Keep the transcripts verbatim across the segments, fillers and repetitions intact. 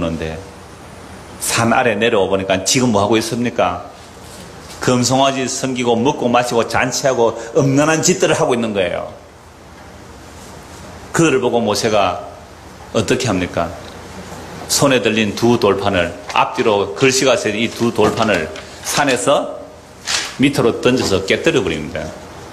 내려오는데 산 아래 내려와 보니까 지금 뭐 하고 있습니까? 금송아지 섬기고 먹고 마시고 잔치하고 엄난한 짓들을 하고 있는 거예요. 그들을 보고 모세가 어떻게 합니까? 손에 들린 두 돌판을, 앞뒤로 글씨가 쓰인 이 두 돌판을 산에서 밑으로 던져서 깨뜨려 버립니다.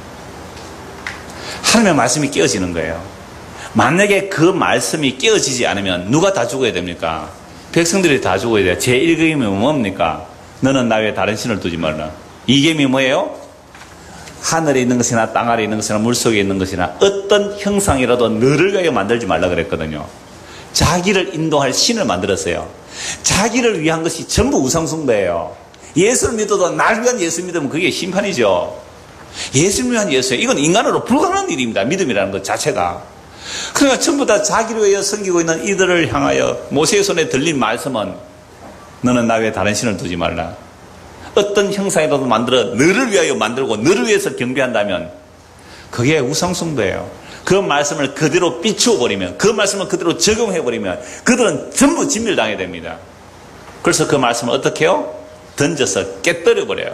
하나님의 말씀이 깨어지는 거예요. 만약에 그 말씀이 깨어지지 않으면 누가 다 죽어야 됩니까? 백성들이 다 죽어야 돼요. 제일 계명이 뭡니까? 너는 나 외에 다른 신을 두지 말라. 이 계명이 뭐예요? 하늘에 있는 것이나 땅 아래에 있는 것이나 물속에 있는 것이나 어떤 형상이라도 너를 위하여 만들지 말라 그랬거든요. 자기를 인도할 신을 만들었어요. 자기를 위한 것이 전부 우상숭배예요. 예수를 믿어도 날 위한 예수 믿으면 그게 심판이죠. 예수를 위한 예수예요. 이건 인간으로 불가능한 일입니다. 믿음이라는 것 자체가. 그러니까 전부 다 자기를 위하여 섬기고 있는 이들을 향하여 모세의 손에 들린 말씀은 너는 나 외에 다른 신을 두지 말라. 어떤 형상이라도 만들어 너를 위하여 만들고 너를 위해서 경배한다면 그게 우상숭배예요. 그 말씀을 그대로 비추어버리면, 그 말씀을 그대로 적용해버리면 그들은 전부 진멸당해야 됩니다. 그래서 그 말씀을 어떻게 해요? 던져서 깨뜨려버려요.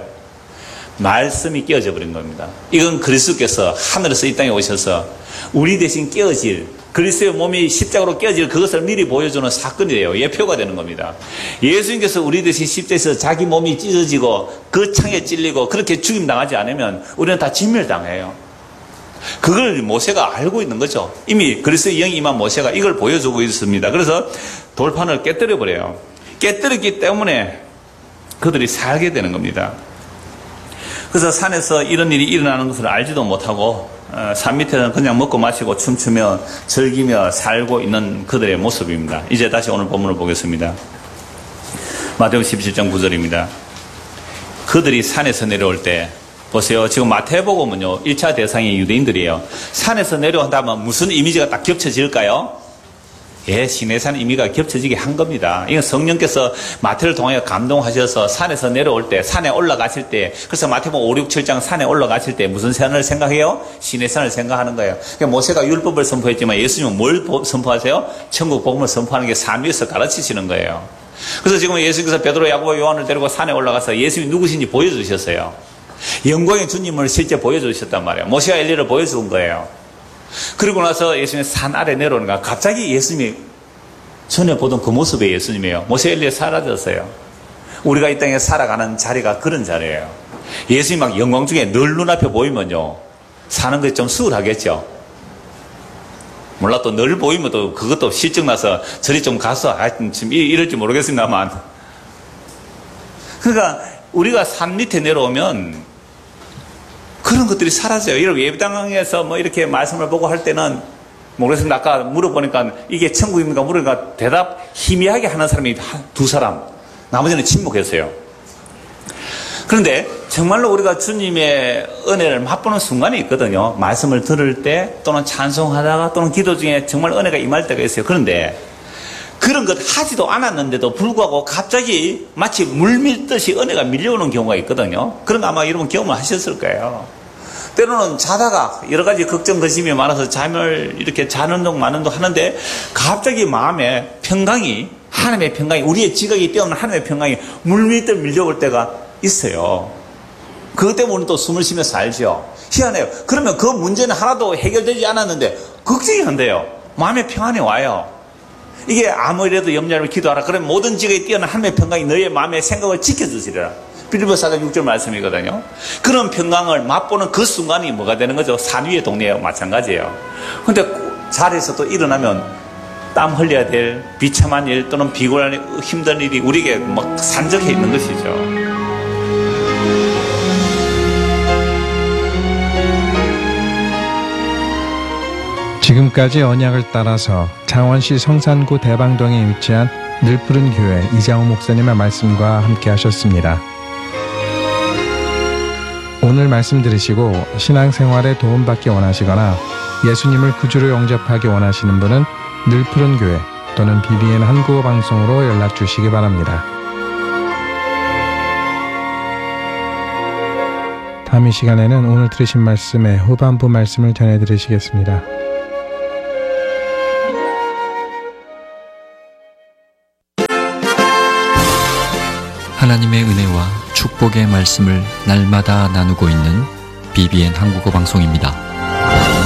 말씀이 깨어져 버린 겁니다. 이건 그리스도께서 하늘에서 이 땅에 오셔서 우리 대신 깨어질, 그리스도의 몸이 십자가로 깨어질 그것을 미리 보여주는 사건이에요. 예표가 되는 겁니다. 예수님께서 우리 대신 십자가에서 자기 몸이 찢어지고 그 창에 찔리고 그렇게 죽임당하지 않으면 우리는 다 진멸당해요. 그걸 모세가 알고 있는 거죠. 이미 그리스도의 영이 임한 모세가 이걸 보여주고 있습니다. 그래서 돌판을 깨뜨려 버려요. 깨뜨렸기 때문에 그들이 살게 되는 겁니다. 그래서 산에서 이런 일이 일어나는 것을 알지도 못하고 어, 산 밑에는 그냥 먹고 마시고 춤추며 즐기며 살고 있는 그들의 모습입니다. 이제 다시 오늘 본문을 보겠습니다. 마태복음 십칠 장 구 절입니다. 그들이 산에서 내려올 때 보세요. 지금 마태복음은요 일 차 대상이 유대인들이에요. 산에서 내려온다면 무슨 이미지가 딱 겹쳐질까요? 예, 시내산 의미가 겹쳐지게 한 겁니다. 이건 성령께서 마태를 통하여 감동하셔서 산에서 내려올 때, 산에 올라가실 때, 그래서 마태복음 오, 육, 칠 장 산에 올라가실 때 무슨 산을 생각해요? 시내산을 생각하는 거예요. 그러니까 모세가 율법을 선포했지만 예수님은 뭘 선포하세요? 천국 복음을 선포하는 게 산 위에서 가르치시는 거예요. 그래서 지금 예수님께서 베드로, 야고보, 요한을 데리고 산에 올라가서 예수님이 누구신지 보여주셨어요. 영광의 주님을 실제 보여주셨단 말이에요. 모세와 엘리야를 보여준 거예요. 그리고 나서 예수님이 산 아래 내려오는 거야. 갑자기 예수님이 전에 보던 그 모습의 예수님이에요. 모세 엘리야 사라졌어요. 우리가 이 땅에 살아가는 자리가 그런 자리예요. 예수님이 막 영광 중에 늘 눈앞에 보이면요 사는 게 좀 수월하겠죠. 몰라 또 늘 보이면 또 그것도 실증나서 저리 좀 가서 하여튼 지금 이럴지 모르겠습니다만, 그러니까 우리가 산 밑에 내려오면 그런 것들이 사라져요. 이런 예배당에서 뭐 이렇게 말씀을 보고 할 때는 모르겠습니다. 아까 물어보니까 이게 천국입니까? 물으니까 대답 희미하게 하는 사람이 두 사람, 나머지는 침묵했어요. 그런데 정말로 우리가 주님의 은혜를 맛보는 순간이 있거든요. 말씀을 들을 때 또는 찬송하다가 또는 기도 중에 정말 은혜가 임할 때가 있어요. 그런데 그런 것 하지도 않았는데도 불구하고 갑자기 마치 물 밀듯이 은혜가 밀려오는 경우가 있거든요. 그런 거 아마 여러분 경험을 하셨을 거예요. 때로는 자다가 여러 가지 걱정, 근심이 많아서 잠을 이렇게 자는 동 마는 동 하는데 갑자기 마음에 평강이, 하나님의 평강이, 우리의 지각이 뛰어난 하나님의 평강이 물밀듯 밀려올 때가 있어요. 그것 때문에 우리는 또 숨을 쉬며 살죠. 희한해요. 그러면 그 문제는 하나도 해결되지 않았는데 걱정이 안 돼요. 마음의 평안이 와요. 이게 아무래도 염려를 기도하라. 그러면 모든 지각이 뛰어난 하나님의 평강이 너의 마음의 생각을 지켜주시리라. 빌립보 사 장 육 절 말씀이거든요. 그런 평강을 맛보는 그 순간이 뭐가 되는 거죠? 산 위의 동네와 마찬가지예요. 그런데 자리에서 또 일어나면 땀 흘려야 될 비참한 일 또는 비굴한 힘든 일이 우리에게 막 산적해 있는 것이죠. 지금까지 언약을 따라서 창원시 성산구 대방동에 위치한 늘푸른 교회 이장호 목사님의 말씀과 함께 하셨습니다. 오늘 말씀 들으시고 신앙생활에 도움받기 원하시거나 예수님을 구주로 영접하기 원하시는 분은 늘푸른 교회 또는 비비엔 한국어 방송으로 연락 주시기 바랍니다. 다음 이 시간에는 오늘 들으신 말씀의 후반부 말씀을 전해드리시겠습니다. 하나님의 은혜와 축복의 말씀을 날마다 나누고 있는 비비엔 한국어 방송입니다.